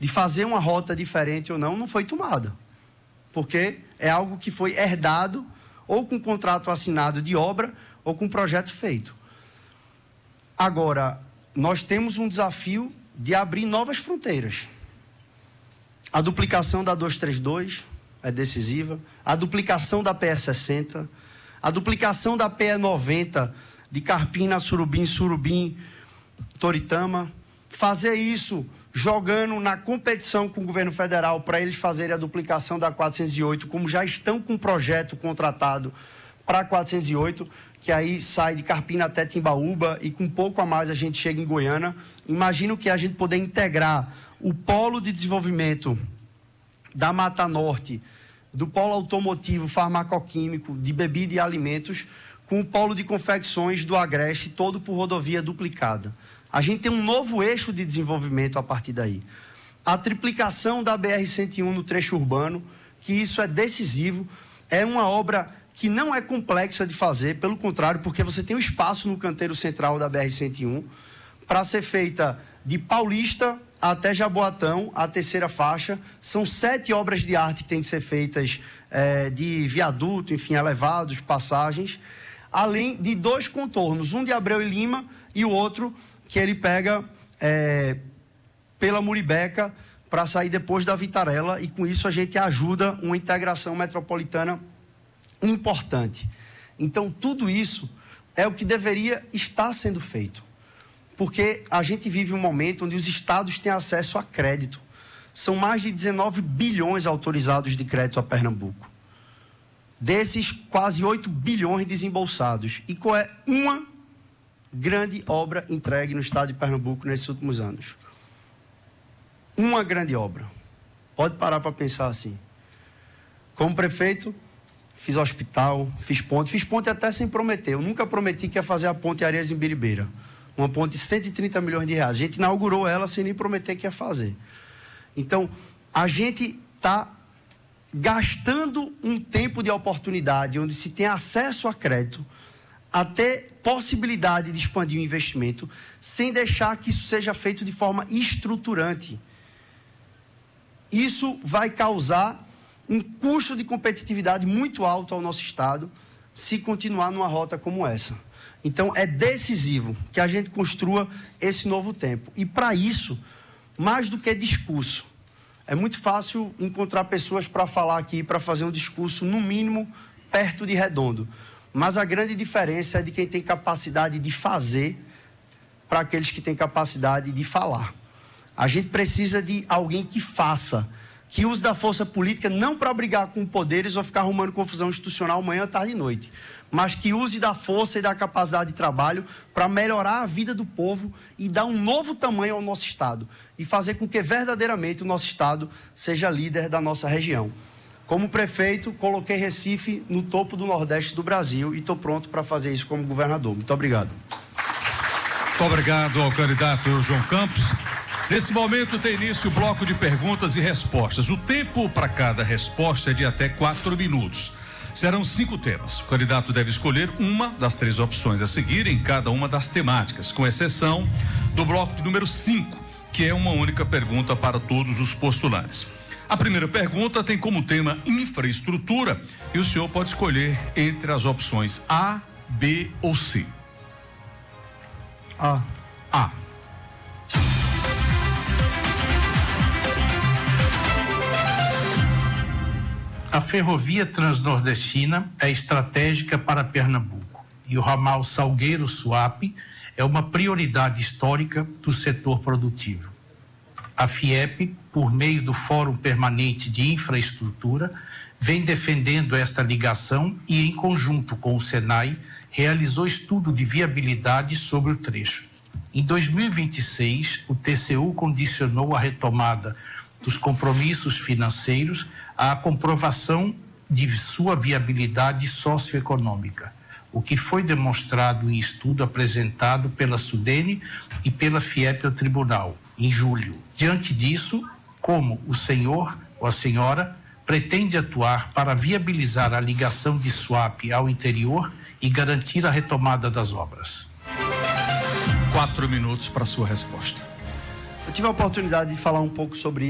de fazer uma rota diferente ou não foi tomada. Porque é algo que foi herdado ou com contrato assinado de obra ou com projeto feito. Agora, nós temos um desafio de abrir novas fronteiras. A duplicação da 232 é decisiva, a duplicação da PE 60, a duplicação da PE 90 de Carpina, Surubim, Toritama, fazer isso jogando na competição com o governo federal para eles fazerem a duplicação da 408, como já estão com um projeto contratado para a 408, que aí sai de Carpina até Timbaúba e com pouco a mais a gente chega em Goiânia. Imagino que a gente poder integrar o polo de desenvolvimento da Mata Norte, do polo automotivo, farmacoquímico, de bebida e alimentos, com o polo de confecções do Agreste, todo por rodovia duplicada. A gente tem um novo eixo de desenvolvimento a partir daí. A triplicação da BR-101 no trecho urbano, que isso é decisivo, é uma obra que não é complexa de fazer, pelo contrário, porque você tem um espaço no canteiro central da BR-101 para ser feita de Paulista até Jaboatão, a terceira faixa. São 7 obras de arte que têm que ser feitas de viaduto, enfim, elevados, passagens, além de 2 contornos, um de Abreu e Lima e o outro que ele pega pela Muribeca para sair depois da Vitarella, e com isso a gente ajuda uma integração metropolitana importante. Então, tudo isso é o que deveria estar sendo feito, porque a gente vive um momento onde os estados têm acesso a crédito. São mais de 19 bilhões autorizados de crédito a Pernambuco. Desses, quase 8 bilhões desembolsados. E qual é uma grande obra entregue no estado de Pernambuco nesses últimos anos? Uma grande obra. Pode parar para pensar assim. Como prefeito, fiz hospital, fiz ponte até sem prometer. Eu nunca prometi que ia fazer a ponte Areias em Biribeira. Uma ponte de 130 milhões de reais. A gente inaugurou ela sem nem prometer que ia fazer. Então, a gente está gastando um tempo de oportunidade onde se tem acesso a crédito, até possibilidade de expandir o investimento, sem deixar que isso seja feito de forma estruturante. Isso vai causar um custo de competitividade muito alto ao nosso estado, se continuar numa rota como essa. Então, é decisivo que a gente construa esse novo tempo. E, para isso, mais do que discurso, é muito fácil encontrar pessoas para falar aqui, para fazer um discurso, no mínimo, perto de redondo. Mas a grande diferença é de quem tem capacidade de fazer para aqueles que têm capacidade de falar. A gente precisa de alguém que faça, que use da força política não para brigar com poderes ou ficar arrumando confusão institucional manhã, tarde e noite, mas que use da força e da capacidade de trabalho para melhorar a vida do povo e dar um novo tamanho ao nosso estado e fazer com que verdadeiramente o nosso estado seja líder da nossa região. Como prefeito, coloquei Recife no topo do Nordeste do Brasil e estou pronto para fazer isso como governador. Muito obrigado. Muito obrigado ao candidato João Campos. Nesse momento tem início o bloco de perguntas e respostas. O tempo para cada resposta é de até 4 minutos. Serão 5 temas. O candidato deve escolher uma das 3 opções a seguir em cada uma das temáticas, com exceção do bloco de número 5, que é uma única pergunta para todos os postulantes. A primeira pergunta tem como tema infraestrutura e o senhor pode escolher entre as opções A, B ou C. A. A ferrovia transnordestina é estratégica para Pernambuco e o ramal Salgueiro-Suape é uma prioridade histórica do setor produtivo. A FIEP, por meio do Fórum Permanente de Infraestrutura, vem defendendo esta ligação e, em conjunto com o SENAI, realizou estudo de viabilidade sobre o trecho. Em 2026, o TCU condicionou a retomada dos compromissos financeiros à comprovação de sua viabilidade socioeconômica, o que foi demonstrado em estudo apresentado pela SUDENE e pela FIEP ao Tribunal, em julho. Diante disso, como o senhor ou a senhora pretende atuar para viabilizar a ligação de Suape ao interior e garantir a retomada das obras? 4 minutos para sua resposta. Eu tive a oportunidade de falar um pouco sobre